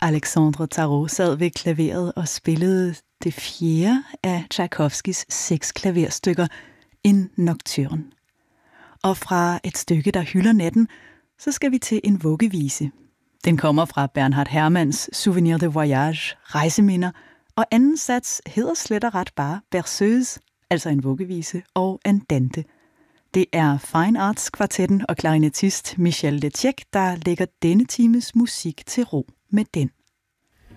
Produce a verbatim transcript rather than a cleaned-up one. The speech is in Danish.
Alexandre Tarot sad ved klaveret og spillede det fjerde af Tchaikovskys seks klaverstykker, En Nocturne. Og fra et stykke, der hylder natten, så skal vi til en vuggevise. Den kommer fra Bernhard Herrmanns Souvenir de Voyage, rejseminder, og anden sats hedder slet og ret bare Berceuse, altså en vuggevise, og Andante. Det er Fine Arts Kvartetten og klarinettist Michel Lethiec, der lægger denne times musik til ro med den.